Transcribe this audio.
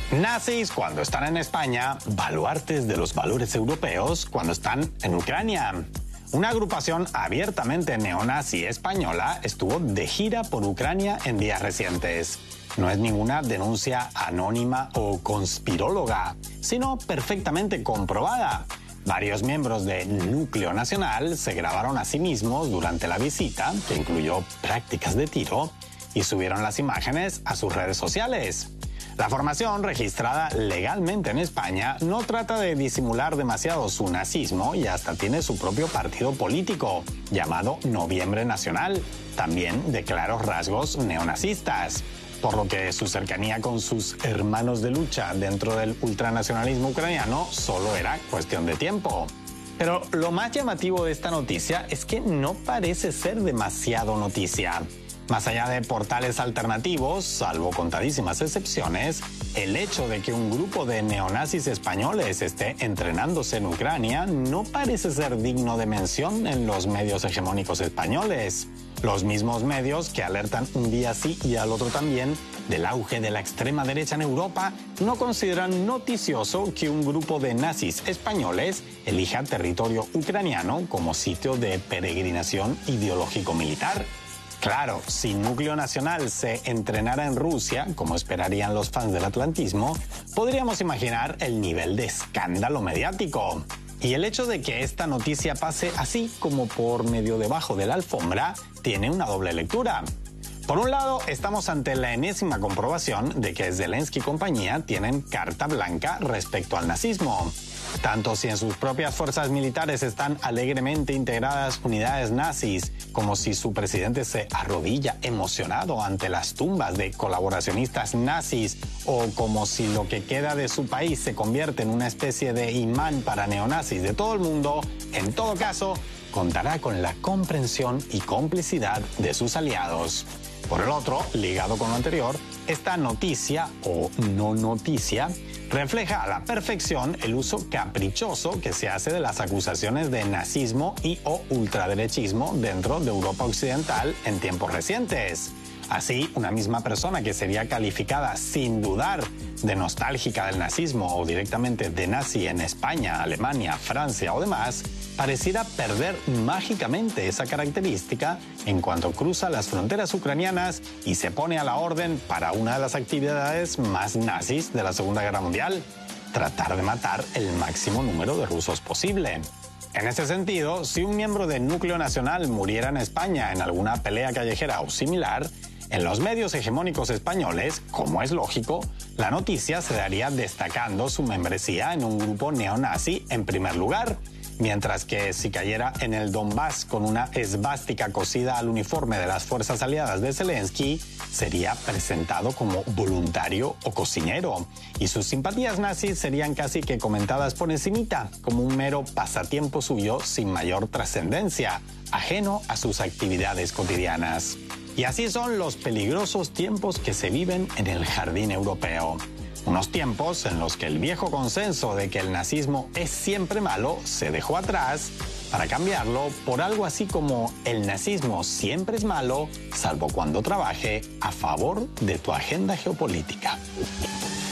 Nazis cuando están en España, baluartes de los valores europeos cuando están en Ucrania. Una agrupación abiertamente neonazi española estuvo de gira por Ucrania en días recientes. No es ninguna denuncia anónima o conspiróloga, sino perfectamente comprobada. Varios miembros del Núcleo Nacional se grabaron a sí mismos durante la visita, que incluyó prácticas de tiro, y subieron las imágenes a sus redes sociales. La formación, registrada legalmente en España, no trata de disimular demasiado su nazismo y hasta tiene su propio partido político, llamado Noviembre Nacional, también de claros rasgos neonazistas, por lo que su cercanía con sus hermanos de lucha dentro del ultranacionalismo ucraniano solo era cuestión de tiempo. Pero lo más llamativo de esta noticia es que no parece ser demasiado noticia. Más allá de portales alternativos, salvo contadísimas excepciones, el hecho de que un grupo de neonazis españoles esté entrenándose en Ucrania no parece ser digno de mención en los medios hegemónicos españoles. Los mismos medios que alertan un día sí y al otro también del auge de la extrema derecha en Europa no consideran noticioso que un grupo de nazis españoles elija territorio ucraniano como sitio de peregrinación ideológico-militar. Claro, si Núcleo Nacional se entrenara en Rusia, como esperarían los fans del atlantismo, podríamos imaginar el nivel de escándalo mediático. Y el hecho de que esta noticia pase así como por medio debajo de la alfombra tiene una doble lectura. Por un lado, estamos ante la enésima comprobación de que Zelensky y compañía tienen carta blanca respecto al nazismo. Tanto si en sus propias fuerzas militares están alegremente integradas unidades nazis, como si su presidente se arrodilla emocionado ante las tumbas de colaboracionistas nazis, o como si lo que queda de su país se convierte en una especie de imán para neonazis de todo el mundo, en todo caso, contará con la comprensión y complicidad de sus aliados. Por el otro, ligado con lo anterior, esta noticia o no noticia refleja a la perfección el uso caprichoso que se hace de las acusaciones de nazismo y o ultraderechismo dentro de Europa Occidental en tiempos recientes. Así, una misma persona que sería calificada sin dudar de nostálgica del nazismo o directamente de nazi en España, Alemania, Francia o demás, pareciera perder mágicamente esa característica en cuanto cruza las fronteras ucranianas y se pone a la orden para una de las actividades más nazis de la Segunda Guerra Mundial: tratar de matar el máximo número de rusos posible. En ese sentido, si un miembro del Núcleo Nacional muriera en España en alguna pelea callejera o similar, en los medios hegemónicos españoles, como es lógico, la noticia se daría destacando su membresía en un grupo neonazi en primer lugar, mientras que si cayera en el Donbass con una esvástica cosida al uniforme de las fuerzas aliadas de Zelensky, sería presentado como voluntario o cocinero, y sus simpatías nazis serían casi que comentadas por encimita, como un mero pasatiempo suyo sin mayor trascendencia, ajeno a sus actividades cotidianas. Y así son los peligrosos tiempos que se viven en el jardín europeo. Unos tiempos en los que el viejo consenso de que el nazismo es siempre malo se dejó atrás para cambiarlo por algo así como el nazismo siempre es malo, salvo cuando trabaje a favor de tu agenda geopolítica.